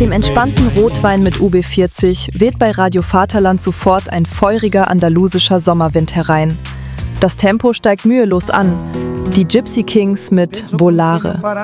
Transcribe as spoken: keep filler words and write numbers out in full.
dem entspannten Rotwein mit U B vierzig weht bei Radio Vaterland sofort ein feuriger andalusischer Sommerwind herein. Das Tempo steigt mühelos an. Die Gypsy Kings mit Volare.